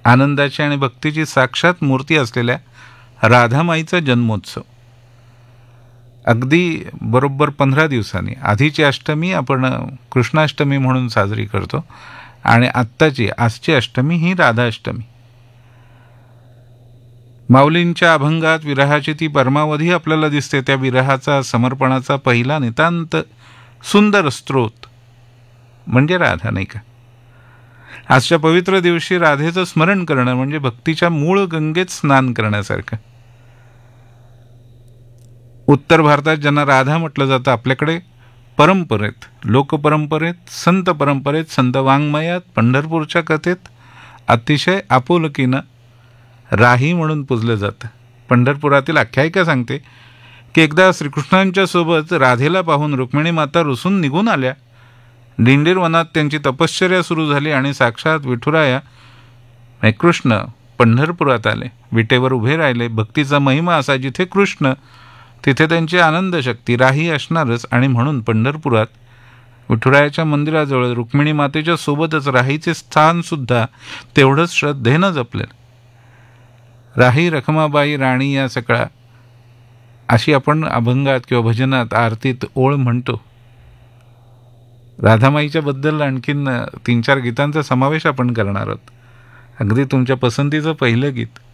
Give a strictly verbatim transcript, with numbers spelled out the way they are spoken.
आनंदाची आणि भक्तीची साक्षात मूर्ती असलेल्या राधामाईचा जन्मोत्सव. अगदी बरोबर पंधरा दिवसांनी आधीची अष्टमी आपण कृष्णाष्टमी म्हणून साजरी करतो आणि आत्ताची आजची अष्टमी ही राधाष्टमी. माऊलींच्या अभंगात विरहाची ती परमावधी आपल्याला दिसते. त्या विरहाचा समर्पणाचा पहिला नितांत सुंदर स्रोत म्हणजे राधा, नाही का? आजच्या पवित्र दिवशी राधेचं स्मरण करणं म्हणजे भक्तीच्या मूळ गंगेत स्नान करण्यासारखं. उत्तर भारतात ज्यांना राधा म्हटलं जातं, आपल्याकडे परंपरेत, लोकपरंपरेत, संत परंपरेत, संत वाङ्मयात, पंढरपूरच्या कथेत अतिशय आपुलकीनं राही म्हणून पूजलं जातं. पंढरपुरातील आख्यायिका सांगते की एकदा श्रीकृष्णांच्या सोबत राधेला पाहून रुक्मिणी माता रुसून निघून आल्या. दिंडीर वनात त्यांची तपश्चर्या सुरू झाली आणि साक्षात विठुराया कृष्ण पंढरपुरात आले. विटेवर उभे राहिले. भक्तीचा महिमा असा जिथे कृष्ण तिथे त्यांची आनंद शक्ती राही असणारच. आणि म्हणून पंढरपुरात विठुरायाच्या मंदिराजवळ रुक्मिणी मातेच्या सोबतच राहीचे स्थान सुद्धा तेवढंच श्रद्धेनं जपलेलं. राही रखमाबाई राणी या सगळा अशी आपण अभंगात किंवा भजनात आरतीत ओळ म्हणतो. राधामाईच्या बद्दल आणखीन तीन चार गीतांचा समावेश आपण करणार आहोत. अगदी तुमच्या पसंतीचं पहिलं गीत